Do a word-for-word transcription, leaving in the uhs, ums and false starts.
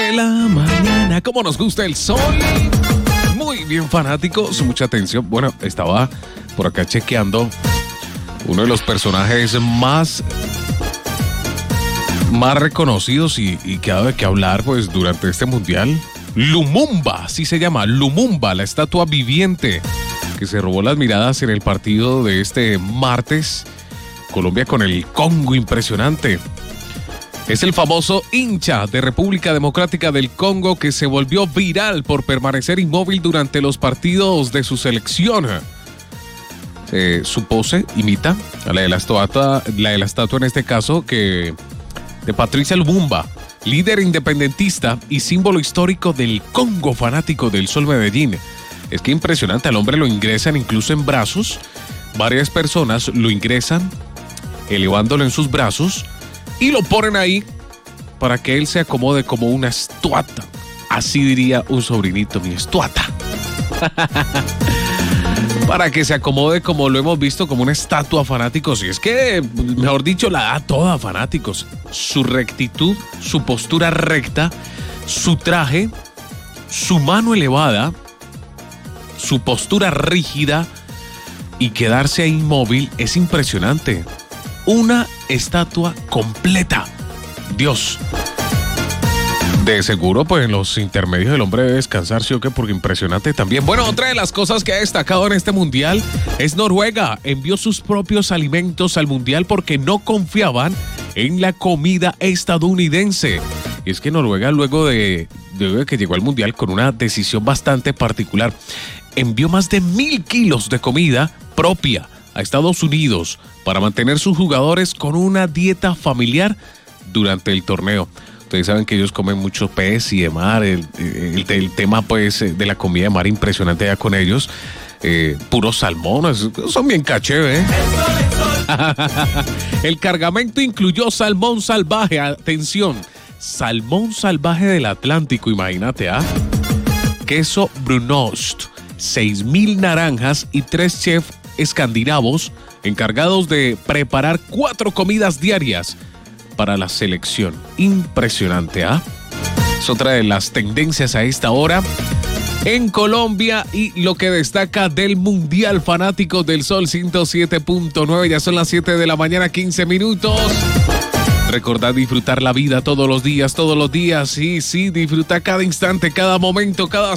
de la mañana. ¿Cómo nos gusta el sol? Muy bien, fanáticos. Mucha atención. Bueno, estaba por acá chequeando uno de los personajes más, más reconocidos y, y que ha dado de qué hablar pues, durante este mundial. Lumumba, así se llama. Lumumba, la estatua viviente que se robó las miradas en el partido de este martes. Colombia con el Congo, impresionante. Es el famoso hincha de República Democrática del Congo que se volvió viral por permanecer inmóvil durante los partidos de su selección. Eh, su pose imita a la de la estatua, la de la estatua en este caso, que de Patricia Lumumba, líder independentista y símbolo histórico del Congo, fanático del Sol Medellín. Es que impresionante, al hombre lo ingresan incluso en brazos. Varias personas lo ingresan elevándolo en sus brazos y lo ponen ahí para que él se acomode como una estatua. Así diría un sobrinito, mi estatua. Para que se acomode como lo hemos visto, como una estatua, fanáticos. Y es que, mejor dicho, la da toda, fanáticos. Su rectitud, su postura recta, su traje, su mano elevada, su postura rígida y quedarse ahí inmóvil es impresionante. Una estatua completa. Dios. De seguro, pues en los intermedios el hombre debe descansar, ¿sí o qué? Porque impresionante también. Bueno, otra de las cosas que ha destacado en este mundial es Noruega. Envió sus propios alimentos al mundial porque no confiaban en la comida estadounidense. Y es que Noruega, luego de, de que llegó al mundial con una decisión bastante particular, envió más de mil kilos de comida propia a Estados Unidos para mantener sus jugadores con una dieta familiar durante el torneo. Ustedes saben que ellos comen mucho pez y de mar, el, el, el tema pues de la comida de mar impresionante allá con ellos, eh, puro salmón, son bien caché, ¿eh? El cargamento incluyó salmón salvaje, atención, salmón salvaje del Atlántico, imagínate, ¿ah? ¿eh? Queso Brunost, seis mil naranjas y tres chefs escandinavos encargados de preparar cuatro comidas diarias para la selección. Impresionante, ¿ah? ¿eh? Es otra de las tendencias a esta hora en Colombia y lo que destaca del Mundial, fanáticos del Sol ciento siete punto nueve. Ya son las siete de la mañana, quince minutos. Recordad disfrutar la vida todos los días, todos los días. Sí, sí, disfrutar cada instante, cada momento, cada